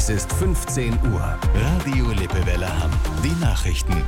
Es ist 15 Uhr. Radio Lippewelle Hamm. Die Nachrichten.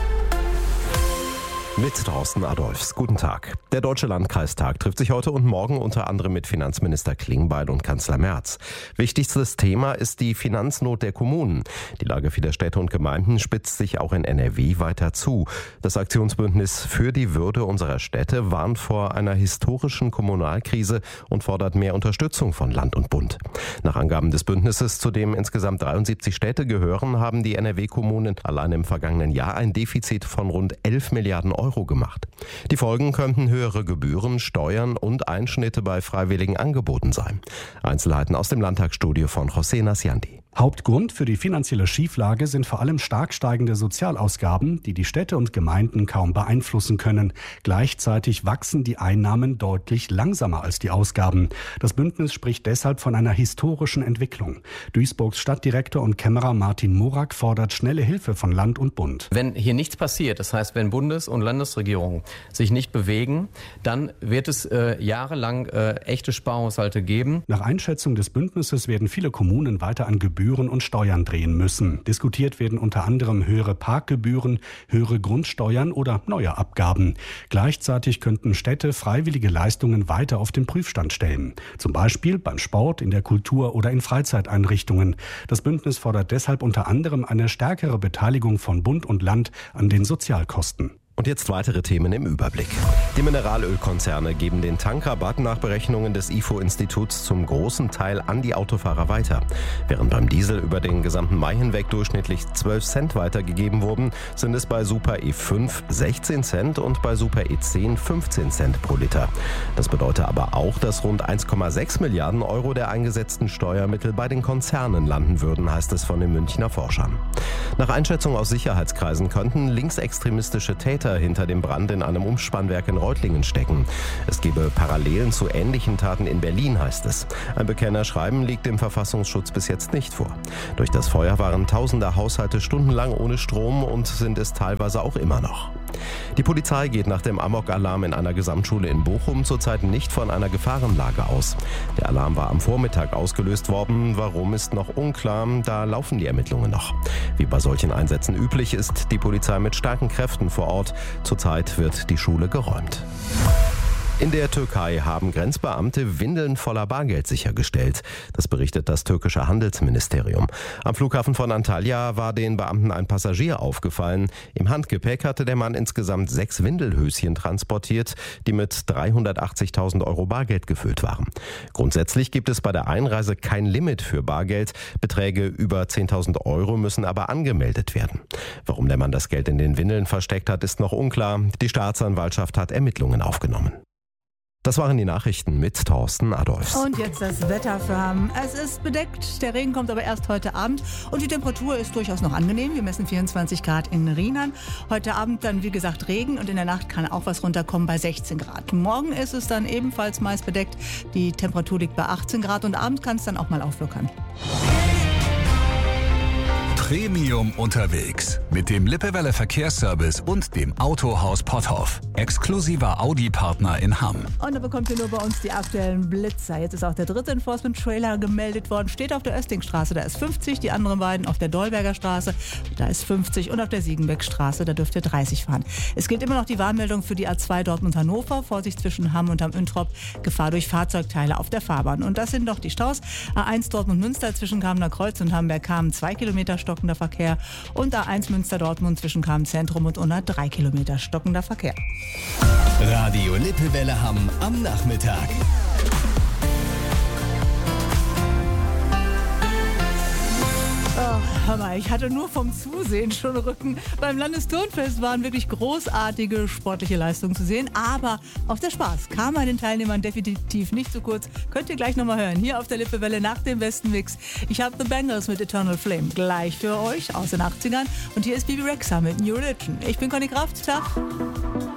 Mit Thorsten Adolphs. Guten Tag. Der Deutsche Landkreistag trifft sich heute und morgen unter anderem mit Finanzminister Klingbeil und Kanzler Merz. Wichtigstes Thema ist die Finanznot der Kommunen. Die Lage vieler Städte und Gemeinden spitzt sich auch in NRW weiter zu. Das Aktionsbündnis für die Würde unserer Städte warnt vor einer historischen Kommunalkrise und fordert mehr Unterstützung von Land und Bund. Nach Angaben des Bündnisses, zu dem insgesamt 73 Städte gehören, haben die NRW-Kommunen allein im vergangenen Jahr ein Defizit von rund 11 Milliarden Euro gemacht. Die Folgen könnten höhere Gebühren, Steuern und Einschnitte bei freiwilligen Angeboten sein. Einzelheiten aus dem Landtagsstudio von José Nasciandi. Hauptgrund für die finanzielle Schieflage sind vor allem stark steigende Sozialausgaben, die die Städte und Gemeinden kaum beeinflussen können. Gleichzeitig wachsen die Einnahmen deutlich langsamer als die Ausgaben. Das Bündnis spricht deshalb von einer historischen Entwicklung. Duisburgs Stadtdirektor und Kämmerer Martin Morak fordert schnelle Hilfe von Land und Bund. Wenn hier nichts passiert, das heißt, wenn Bundes- und Landesregierungen sich nicht bewegen, dann wird es jahrelang echte Sparhaushalte geben. Nach Einschätzung des Bündnisses werden viele Kommunen weiter an Gebühren und Steuern drehen müssen. Diskutiert werden unter anderem höhere Parkgebühren, höhere Grundsteuern oder neue Abgaben. Gleichzeitig könnten Städte freiwillige Leistungen weiter auf den Prüfstand stellen. Zum Beispiel beim Sport, in der Kultur oder in Freizeiteinrichtungen. Das Bündnis fordert deshalb unter anderem eine stärkere Beteiligung von Bund und Land an den Sozialkosten. Und jetzt weitere Themen im Überblick. Die Mineralölkonzerne geben den Tankrabatt nach Berechnungen des IFO-Instituts zum großen Teil an die Autofahrer weiter. Während beim Diesel über den gesamten Mai hinweg durchschnittlich 12 Cent weitergegeben wurden, sind es bei Super E5 16 Cent und bei Super E10 15 Cent pro Liter. Das bedeutet aber auch, dass rund 1,6 Milliarden Euro der eingesetzten Steuermittel bei den Konzernen landen würden, heißt es von den Münchner Forschern. Nach Einschätzung aus Sicherheitskreisen könnten linksextremistische Täter hinter dem Brand in einem Umspannwerk in Reutlingen stecken. Es gebe Parallelen zu ähnlichen Taten in Berlin, heißt es. Ein Bekennerschreiben liegt dem Verfassungsschutz bis jetzt nicht vor. Durch das Feuer waren tausende Haushalte stundenlang ohne Strom und sind es teilweise auch immer noch. Die Polizei geht nach dem Amok-Alarm in einer Gesamtschule in Bochum zurzeit nicht von einer Gefahrenlage aus. Der Alarm war am Vormittag ausgelöst worden. Warum, ist noch unklar. Da laufen die Ermittlungen noch. Wie bei solchen Einsätzen üblich, ist die Polizei mit starken Kräften vor Ort. Zurzeit wird die Schule geräumt. In der Türkei haben Grenzbeamte Windeln voller Bargeld sichergestellt. Das berichtet das türkische Handelsministerium. Am Flughafen von Antalya war den Beamten ein Passagier aufgefallen. Im Handgepäck hatte der Mann insgesamt 6 Windelhöschen transportiert, die mit 380.000 Euro Bargeld gefüllt waren. Grundsätzlich gibt es bei der Einreise kein Limit für Bargeld. Beträge über 10.000 Euro müssen aber angemeldet werden. Warum der Mann das Geld in den Windeln versteckt hat, ist noch unklar. Die Staatsanwaltschaft hat Ermittlungen aufgenommen. Das waren die Nachrichten mit Thorsten Adolphs. Und jetzt das Wetter für Hamm. Es ist bedeckt, der Regen kommt aber erst heute Abend und die Temperatur ist durchaus noch angenehm. Wir messen 24 Grad in Rheinland. Heute Abend dann, wie gesagt, Regen und in der Nacht kann auch was runterkommen bei 16 Grad. Morgen ist es dann ebenfalls meist bedeckt. Die Temperatur liegt bei 18 Grad und abends kann es dann auch mal auflockern. Premium unterwegs mit dem Lippewelle Verkehrsservice und dem Autohaus Potthoff. Exklusiver Audi-Partner in Hamm. Und da bekommt ihr nur bei uns die aktuellen Blitzer. Jetzt ist auch der dritte Enforcement-Trailer gemeldet worden. Steht auf der Östingstraße, da ist 50. Die anderen beiden auf der Dolberger Straße, da ist 50. Und auf der Siegenbeckstraße, da dürft ihr 30 fahren. Es gilt immer noch die Warnmeldung für die A2 Dortmund-Hannover. Vorsicht zwischen Hamm und Hamm-Üntrop. Gefahr durch Fahrzeugteile auf der Fahrbahn. Und das sind noch die Staus. A1 Dortmund-Münster zwischen Kamener Kreuz und Hamburg-Kamen 2 Kilometer stockender Verkehr. Und A1 Münster-Dortmund zwischen Kamen-Zentrum und Unna 3 Kilometer stockender Verkehr. Radio Lippewelle Hamm am Nachmittag. Oh, hör mal, ich hatte nur vom Zusehen schon Rücken. Beim Landesturnfest waren wirklich großartige sportliche Leistungen zu sehen, aber auch der Spaß kam bei den Teilnehmern definitiv nicht zu kurz. Könnt ihr gleich nochmal hören, hier auf der Lippewelle nach dem besten Mix. Ich habe The Bangles mit Eternal Flame gleich für euch aus den 80ern und hier ist Bibi Rexha mit New Religion. Ich bin Conny Kraft, Tag.